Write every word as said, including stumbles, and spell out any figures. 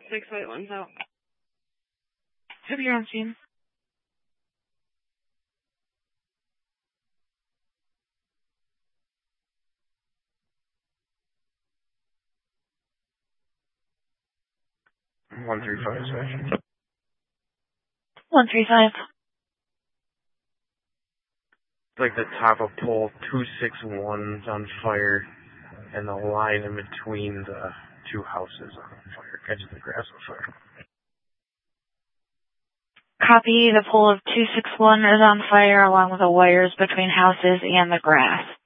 six white ones out. Have you on scene? One three five section. One three five. Like the top of pole two six one's on fire, and the line in between the two houses on fire. Edge of the grass on fire. Copy. The pole of two six one is on fire along with the wires between houses and the grass.